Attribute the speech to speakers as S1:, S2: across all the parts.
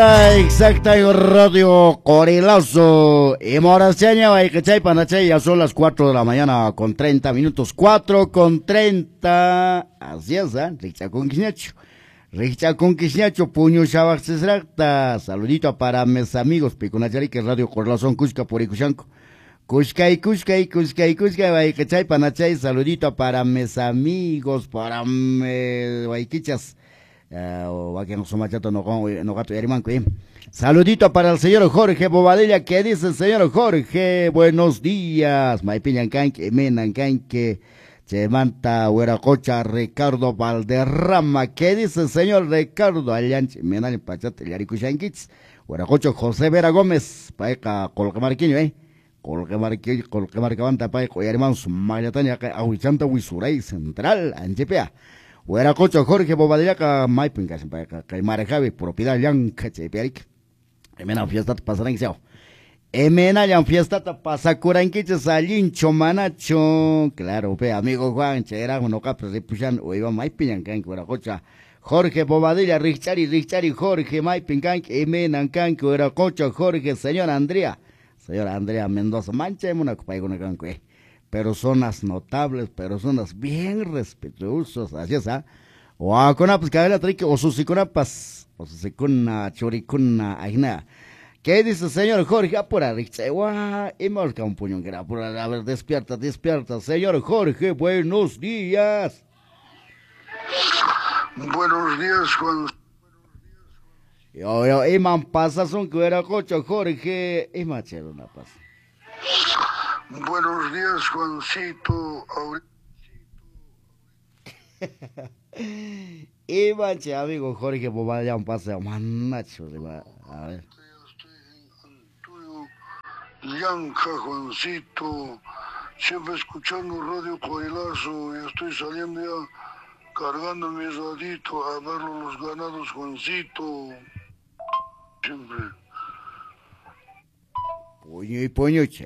S1: Exacta en Radio Corilazo. Y Moraseña, Baikachay, Panachay, ya son las 4 de la mañana con 30 minutos. 4 con 30. Así es, ¿eh? Richa con Quisnacho. Richa con Quisnacho, puño Shabaxesracta. Saludito para mis amigos, Picunachari, que es Radio Corilazo, Cusca, Puricushanco. Cusca, Baikachay, Panachay. Saludito para mis amigos, para mis Baiquichas. Saludito para el señor Jorge Bobadilla, que dice el señor Jorge, buenos días, Maipiñancanque, Menancanque, Chemanta, Hueracocha, Ricardo Valderrama, que dice el señor Ricardo Allanche, Menal Pachate, Yaricushanquits, Hueracocho, José Vera Gómez, Paeca, Colquemarquiño, Colquemarcavanta, Paeco, y hermanos, Mayatania, Ahuichanta, Huisuray, Central, Anchepea. Huera cocho Jorge Bobadilla ka maipin ka Caimara Javi propiedad yanca chepiaric. Emena fiesta pasarán seo. Emena yan fiesta pasa curanquiche salincho manacho. Claro, pe amigo Juan chera uno capres de pushan o iba maipin yancan huera cocha. Jorge Bobadilla Richari Jorge maipin can emena can huera cocho Jorge señora Andrea Mendoza mancha una copaigo can personas notables, personas bien respetuosas, así es, ¿ah? O a con pues cada trique, o su psiconapas, o su psicona, choricona, ajna. ¿Qué dice el señor Jorge? Apura, y marca un puño que era, a ver, despierta, señor Jorge, buenos días.
S2: Buenos días, Juan.
S1: Yo, Iman pasa son que era cocho Jorge, y machero una paz.
S2: Buenos días, Juancito.
S1: Y manche, amigo Jorge Bobadilla, un paseo manacho. A ver.
S2: Estoy en Antonio Llanca, Juancito. Siempre escuchando Radio Coelazo. Y estoy saliendo ya cargando mi radito a darlo los ganados, Juancito. Siempre.
S1: Puño y puño, che.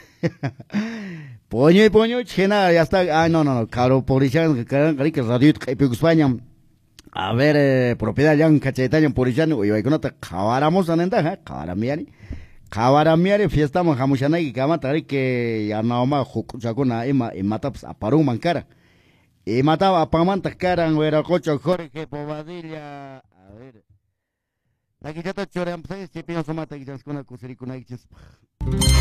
S1: Puño, chena, ya está. Ah, no, caro, policía, que radio, que España. A ver, propiedad ya en Cachetanya, policía, y hoy con otra, cavaramos a nenda, cavaramiari, fiesta, majamushana, y camatari, que ya no más, jucuna, y mata a Parú Mancara. Y mataba a Pamanta Cara, en Hueracocho, Jorge Bobadilla. A ver. La que ya está choreando, ¿sabes? Si piensas mata, que ya es con la cusiricuna,